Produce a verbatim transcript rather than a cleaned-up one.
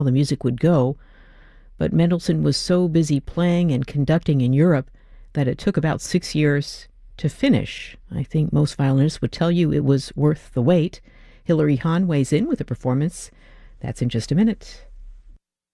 the music would go. But Mendelssohn was so busy playing and conducting in Europe that it took about six years to finish. I think most violinists would tell you it was worth the wait. Hilary Hahn weighs in with a performance. That's in just a minute.